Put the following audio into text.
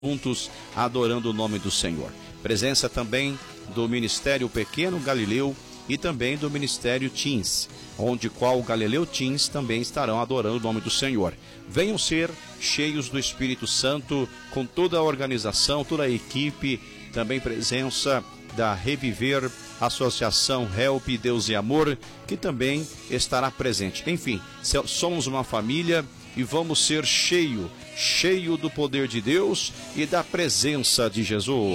juntos adorando o nome do Senhor. Presença também do Ministério Pequeno Galileu e também do Ministério Teens, onde qual o Galileu Teens também estarão adorando o nome do Senhor. Venham ser cheios do Espírito Santo, com toda a organização, toda a equipe, também presença da Reviver, Associação Help Deus e Amor, que também estará presente. Enfim, somos uma família e vamos ser cheio do poder de Deus e da presença de Jesus.